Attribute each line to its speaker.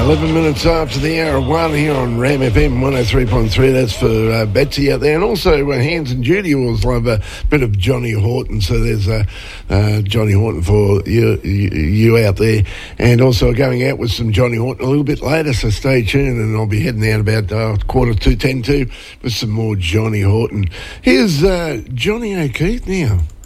Speaker 1: 11 minutes after the hour of 1 here on Ram FM 103.3. That's for Betsy out there. And also Hands and Judy always love a bit of Johnny Horton. So there's Johnny Horton for you out there. And also going out with some Johnny Horton a little bit later, so stay tuned. And I'll be heading out about 10:45 with some more Johnny Horton. Here's Johnny O'Keefe now.